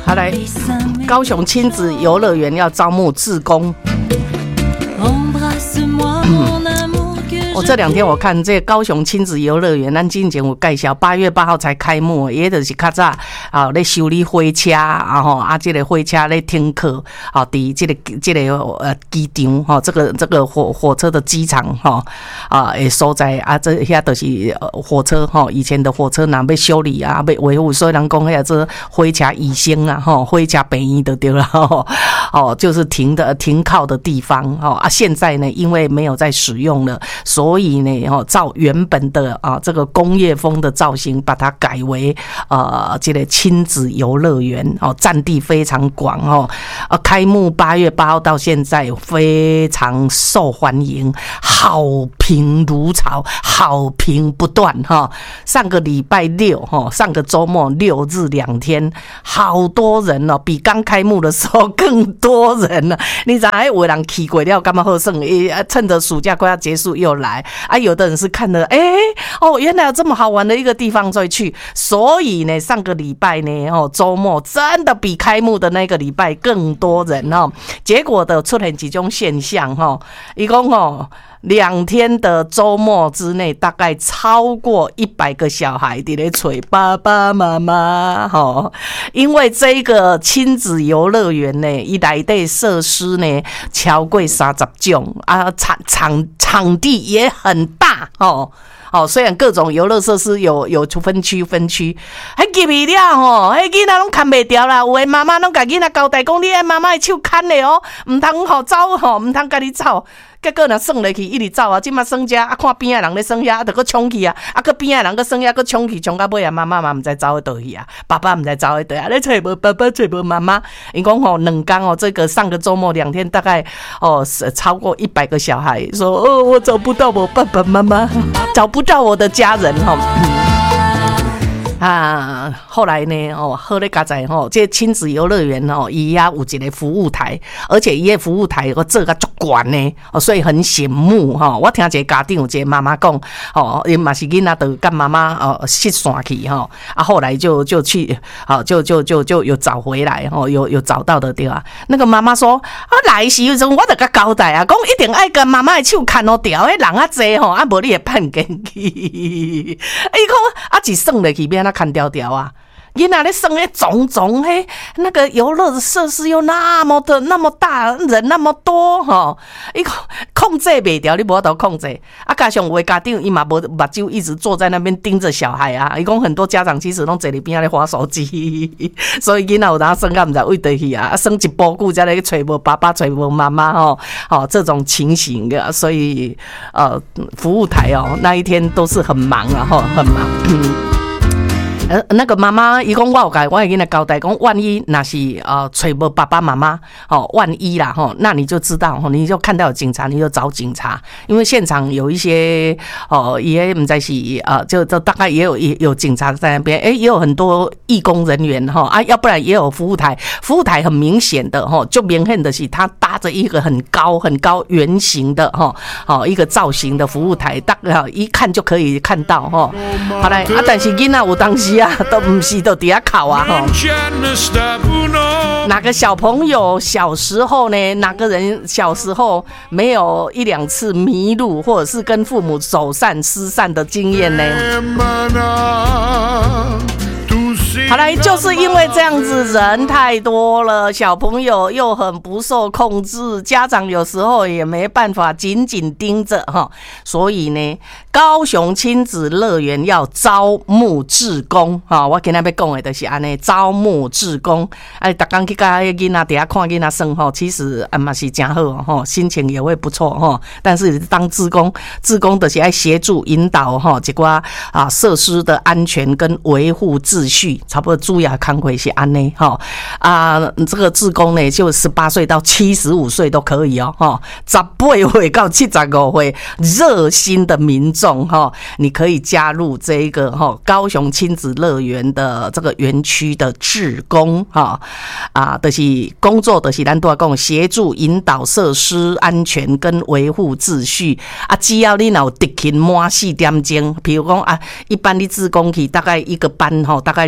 好来，高雄亲子游乐园要招募志工。这2天我看这高雄亲子游乐园，咱之前有介绍，8月8号才开幕，也就是较早啊，咧修理火车啊这个火车咧停靠啊，伫这个机场这个火车的机场的所在啊，这遐就是火车以前的火车若要修理啊，要维护，所以人讲遐这火车医生啊火车病院就对了就是停靠的地方现在呢，因为没有在使用了，所以呢照原本的这个工业风的造型，把它改为这个亲子游乐园占地非常广开幕8月8号到现在非常受欢迎，好评如潮，好评不断上个礼拜6上个周末6日2天，好多人比刚开幕的时候更多人了。你知道有人去过了干嘛好耍，趁着暑假快要结束又来有的人是看了原来有这么好玩的一个地方所以去，所以呢上个礼拜呢周末真的比开幕的那个礼拜更多人结果的出现几种现象一共2天的周末之内，大概超过100个小孩在那找爸爸妈妈因为这个亲子游乐园呢，它内底设施呢超过30种场地也很大虽然各种游乐设施有分区，还记不了迄囡仔拢看不掉啦。有的妈妈拢甲囡仔交代讲，你的妈妈的手牵的唔通走唔通家己走。结果若算落去，一直走即马算遮看边仔人咧算遐，就搁冲去搁边仔人搁算遐，搁冲去，冲到尾妈妈嘛唔知走去倒去爸爸唔知走去倒去咧找无爸爸，找无妈妈。因讲2天这个上个周末2天，大概超过100个小孩说我找不到我爸爸妈妈，找不到我的家人后来呢好咧加在这亲子游乐园伊也有一个服务台，而且伊的服务台做甲足悬呢所以很醒目我听一个家长一个妈妈讲因嘛是囡仔就跟妈妈失散去后来就去就有找回来有找到的对吧？那个妈妈说来时阵我就甲交代讲一定爱跟妈妈的手牵掉，迄人济无你会判进去伊讲一算落去变看调调囡仔咧算种那个游乐设施又那么大，人那么多伊控制袂掉，你无法度控制加上有的家长伊嘛无目睭一直坐在那边盯着小孩伊讲很多家长其实拢坐伫边仔咧滑手机所以囡仔有当算到毋知位倒去算一步久才咧找无爸爸找无妈妈这种情形的，所以服务台那一天都是很忙很忙那个妈妈伊讲我有囡仔交代讲，万一那是找无爸爸妈妈万一啦那你就知道你就看到有警察，你就找警察，因为现场有一些也不知是就大概也有警察在那边也有很多义工人员要不然也有服务台很明显的就明显的是他搭着一个很高圆形的一个造型的服务台，大概一看就可以看到好来但是囡仔有当时都不是都底下考哪个小朋友小时候呢？哪个人小时候没有1-2次迷路，或者是跟父母走散失散的经验呢？好来，就是因为这样子人太多了，小朋友又很不受控制，家长有时候也没办法紧紧盯着所以呢，高雄亲子乐园要招募志工我今天要讲的就是这样，招募志工每天去跟囡仔底下看囡仔耍其实也是很好心情也会不错但是当志工就是要协助引导一些设施的安全跟维护秩序，差不多主要工作是这样这个志工呢就18岁到75岁都可以18岁到75岁热心的民众你可以加入这一个高雄亲子乐园的这个园区的志工就是工作就是咱都讲协助引导设施安全跟维护秩序只要你有执勤满4点钟，比如讲一般你志工去大概一个班大概你就是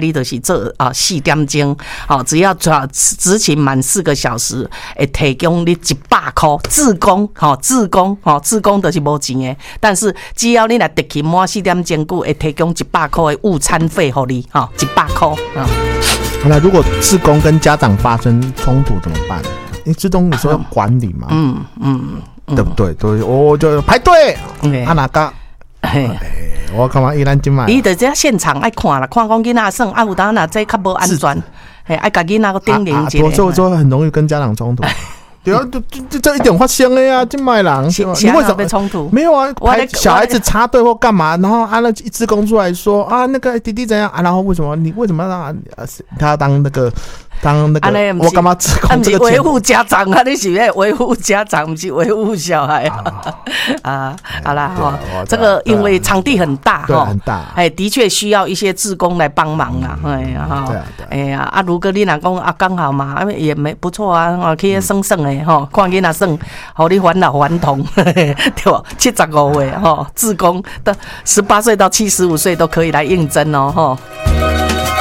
做4点钟，只要执勤满4个小时，会提供你100块志工，志工就是无钱的，但是只要你来执勤满4点钟久，会提供100块的午餐费给你，100块。 那如果志工跟家长发生冲突怎么办？因为志工你说要管理嘛，对不对？对，我就排队，哪个？我干嘛依然进买？ 你得这现场爱看啦，看讲囡仔耍，有当那这较无安全，爱甲囡仔个叮咛一下。 做很容易跟家长冲突。对啊，这一点发生的呀，进卖人， 你为什么被冲突？ 没有啊，小孩子插队或干嘛，然后那一志工出来说那个弟弟怎样然后为什么要让他当那个？我干嘛志工这个？ 不是维护家长啊，你是要维护家长，不是维护小孩好啦这个因为场地很大很大， 的确需要一些志工来帮忙啦，如果你若讲刚好嘛，也没不错啊，可以算算的看囡仔算，互你返老还童，对吧？75岁志工的18岁到75岁都可以来应征哦